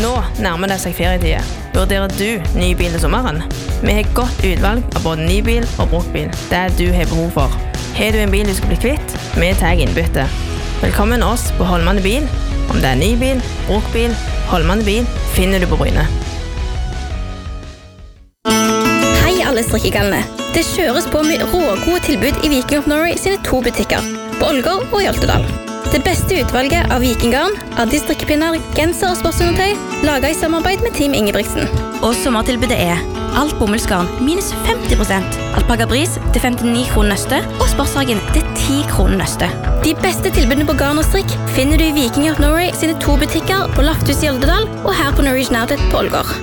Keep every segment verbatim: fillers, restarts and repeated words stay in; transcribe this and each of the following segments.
Nå nærmer det seg ferietid. Vurderer du ny bil til sommeren? Vi har godt utvalg av både ny bil og bruktbil. Det er du har behov for. Har du en bil du skal bli kvitt? Vi tar innbytte. Velkommen oss på Holmane Bil. Om det er ny bil, bruktbil, Holmane Bil finner du på Bryne. Hei alle strikkegalene. Det kjøres på med rågode tilbud i Viking of Norway sine to butikker, på Ålgård og i Oltedal. Det beste utvalget av vikinggarn, Addi strikkepinner, genser og sportsundertøy, laget i samarbeid med Team Ingebrigtsen. Og sommertilbudet er alt bomullsgarn minus femti prosent, alpaga bris til femtini kroner nøste og sportshagen til ti kroner nøste. De beste tilbudene på garn og strikk finner du i Viking of Norway sine to butikker på Lafthus i Oltedal og her på Norwegian Outlet på Ålgård.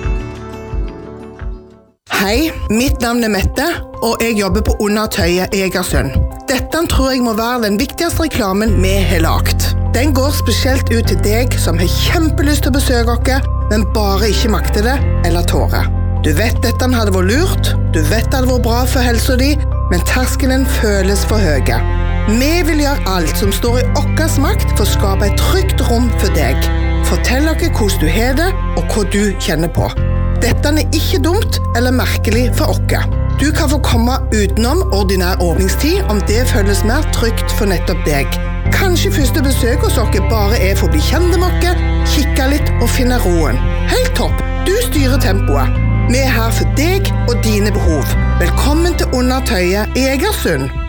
Hei, mitt navn er Mette, og jeg jobber på Undertøyet i Egersund. Dette tror jeg må være den viktigste reklamen vi har lagt. Den går spesielt ut til deg som har kjempelyst til å besøke oss, men bare ikke makter det eller tårer. Du vet dette hadde vært lurt, du vet det hadde vært bra for helsa di, men terskelen føles for høye. Vi vil gjøre alt som står i okkes makt for å skape et trygt rom for deg. Fortell oss hvordan du har det, og hva du kjenner på. Dette er ikke dumt eller merkelig for oss. Du kan få komme utenom ordinær åpningstid om det føles mer trygt for nettopp deg. Kanskje første besøk hos oss bare er for å bli kjent med oss, kikke litt og finne roen. Helt topp, du styrer tempoet. Vi er her for deg og dine behov. Velkommen til Undertøyet i Egersund.